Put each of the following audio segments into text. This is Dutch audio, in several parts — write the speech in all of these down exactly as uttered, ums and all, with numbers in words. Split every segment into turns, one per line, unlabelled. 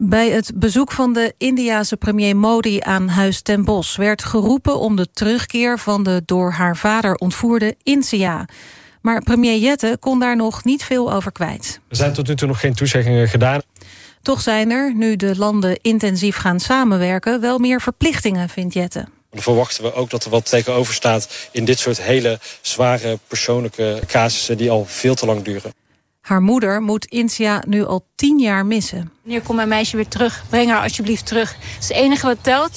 Bij het bezoek van de Indiase premier Modi aan Huis ten Bosch werd geroepen om de terugkeer van de door haar vader ontvoerde Insia. Maar premier Jette kon daar nog niet veel over kwijt.
Er zijn tot nu toe nog geen toezeggingen gedaan.
Toch zijn er, nu de landen intensief gaan samenwerken, wel meer verplichtingen, vindt Jette.
Dan verwachten we ook dat er wat tegenover staat in dit soort hele zware persoonlijke casussen die al veel te lang duren.
Haar moeder moet Insia nu al tien jaar missen.
Wanneer komt mijn meisje weer terug? Breng haar alsjeblieft terug. Dat is het enige wat telt.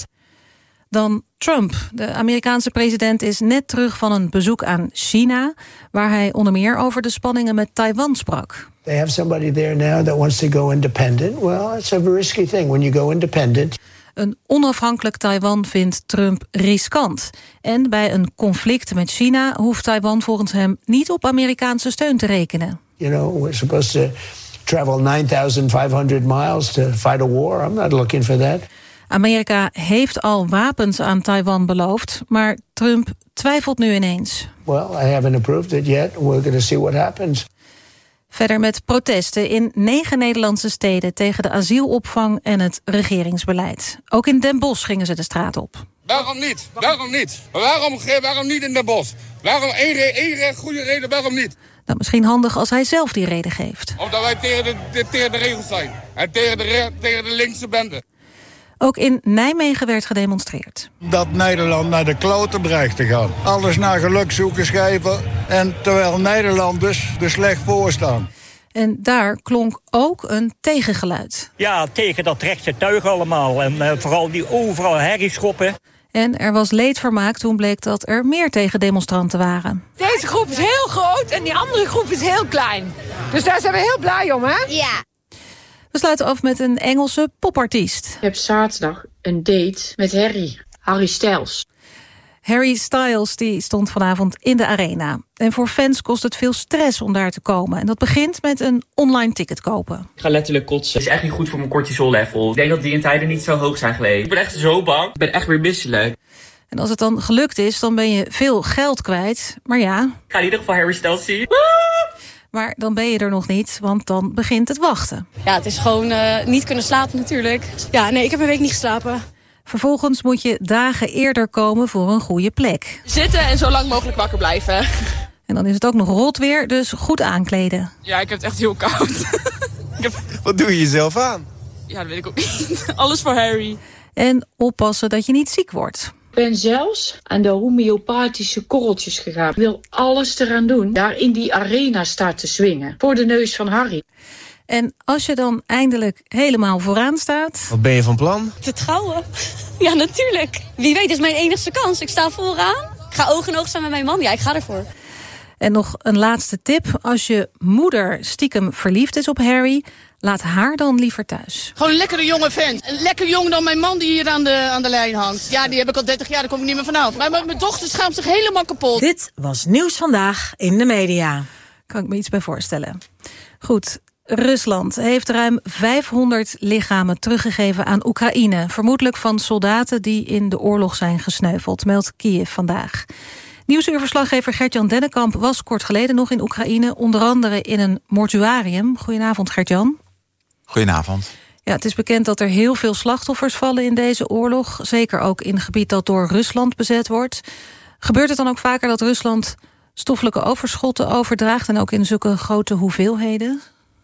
Dan Trump. De Amerikaanse president is net terug van een bezoek aan China, waar hij onder meer over de spanningen met Taiwan sprak.
They have somebody there now that wants to go independent. Well, it's a risky thing when you go independent.
Een onafhankelijk Taiwan vindt Trump riskant. En bij een conflict met China hoeft Taiwan volgens hem niet op Amerikaanse steun te rekenen.
You know, we're supposed to travel nine thousand five hundred miles to fight a war. I'm not looking for that.
Amerika heeft al wapens aan Taiwan beloofd, maar Trump twijfelt nu ineens.
Well, I haven't approved it yet. We're going to see what happens.
Verder met protesten in negen Nederlandse steden tegen de asielopvang en het regeringsbeleid. Ook in Den Bosch gingen ze de straat op.
Waarom niet? Waarom niet? Waarom, waarom niet in Den Bosch? Waarom één, één goede reden, waarom niet?
Nou, misschien handig als hij zelf die reden geeft.
Omdat wij tegen de, de, tegen de regels zijn. En tegen de, tegen de linkse bende.
Ook in Nijmegen werd gedemonstreerd.
Dat Nederland naar de kloten dreigt te gaan. Alles naar geluk zoeken schrijven. En terwijl Nederlanders er slecht voor staan.
En daar klonk ook een tegengeluid.
Ja, tegen dat rechtse tuig allemaal. En uh, vooral die overal herrieschoppen.
En er was leedvermaak toen bleek dat er meer tegendemonstranten waren.
Deze groep is heel groot en die andere groep is heel klein. Dus daar zijn we heel blij om, hè?
Ja.
We sluiten af met een Engelse popartiest.
Ik heb zaterdag een date met Harry, Harry Styles.
Harry Styles die stond vanavond in de arena. En voor fans kost het veel stress om daar te komen. En dat begint met een online ticket kopen.
Ik ga letterlijk kotsen. Het is echt niet goed voor mijn cortisol level. Ik denk dat die in tijden niet zo hoog zijn gelegen. Ik ben echt zo bang. Ik ben echt weer misselijk.
En als het dan gelukt is, dan ben je veel geld kwijt. Maar ja...
Ik ga in ieder geval Harry Styles zien.
Maar dan ben je er nog niet, want dan begint het wachten.
Ja, het is gewoon uh, niet kunnen slapen natuurlijk. Ja, nee, ik heb een week niet geslapen.
Vervolgens moet je dagen eerder komen voor een goede plek.
Zitten en zo lang mogelijk wakker blijven.
En dan is het ook nog rot weer, dus goed aankleden.
Ja, ik heb het echt heel koud. ik heb...
Wat doe je jezelf aan?
Ja, dat weet ik ook niet. Alles voor Harry.
En oppassen dat je niet ziek wordt.
Ik ben zelfs aan de homeopathische korreltjes gegaan. Ik wil alles eraan doen. Daar in die arena staat te swingen. Voor de neus van Harry.
En als je dan eindelijk helemaal vooraan staat...
Wat ben je van plan?
Te trouwen. Ja, natuurlijk. Wie weet is mijn enigste kans. Ik sta vooraan. Ik ga oog in oog staan met mijn man. Ja, ik ga ervoor.
En nog een laatste tip. Als je moeder stiekem verliefd is op Harry... laat haar dan liever thuis.
Gewoon een lekkere jonge vent. Lekker jong dan mijn man die hier aan de, aan de lijn hangt. Ja, die heb ik al dertig jaar, daar kom ik niet meer vanaf. Maar mijn dochter schaamt zich helemaal kapot.
Dit was Nieuws Vandaag in de media.
Kan ik me iets bij voorstellen. Goed, Rusland heeft ruim vijfhonderd lichamen teruggegeven aan Oekraïne. Vermoedelijk van soldaten die in de oorlog zijn gesneuveld, meldt Kiev vandaag. Nieuwsuurverslaggever Gert-Jan Dennekamp was kort geleden nog in Oekraïne, onder andere in een mortuarium. Goedenavond, Gert-Jan.
Goedenavond.
Ja, het is bekend dat er heel veel slachtoffers vallen in deze oorlog. Zeker ook in een gebied dat door Rusland bezet wordt. Gebeurt het dan ook vaker dat Rusland stoffelijke overschotten overdraagt en ook in zulke grote hoeveelheden?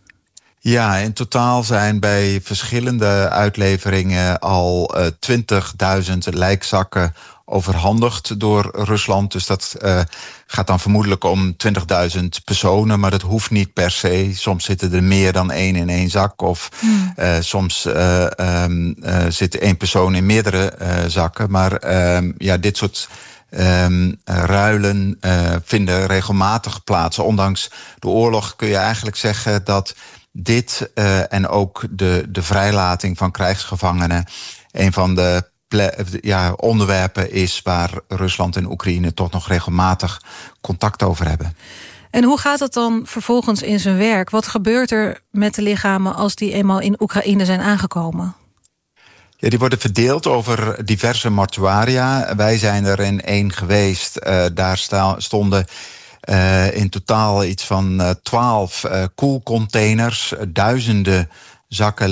Ja, in totaal zijn bij verschillende uitleveringen al uh, twintigduizend lijkzakken overhandigd door Rusland. Dus dat uh, gaat dan vermoedelijk om twintigduizend personen, maar dat hoeft niet per se. Soms zitten er meer dan één in één zak. Of hmm. uh, soms uh, um, uh, zit één persoon in meerdere uh, zakken. Maar uh, ja, dit soort Um, ruilen uh, vinden regelmatig plaats. Ondanks de oorlog kun je eigenlijk zeggen dat dit uh, en ook de, de vrijlating van krijgsgevangenen een van de ple- ja, onderwerpen is waar Rusland en Oekraïne toch nog regelmatig contact over hebben.
En hoe gaat het dan vervolgens in zijn werk? Wat gebeurt er met de lichamen als die eenmaal in Oekraïne zijn aangekomen?
Ja, die worden verdeeld over diverse mortuaria. Wij zijn er in één geweest. Uh, daar sta, stonden uh, in totaal iets van twaalf uh, koelcontainers, uh, duizenden zakken